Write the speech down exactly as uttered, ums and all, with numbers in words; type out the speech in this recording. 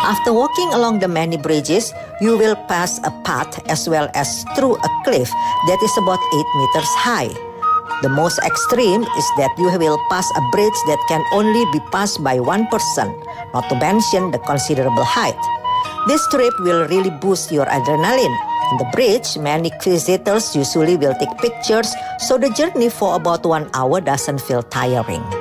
After walking along the many bridges, you will pass a path as well as through a cliff that is about eight meters high. The most extreme is that you will pass a bridge that can only be passed by one person, not to mention the considerable height. This trip will really boost your adrenaline. On the bridge, many visitors usually will take pictures, so the journey for about one hour doesn't feel tiring.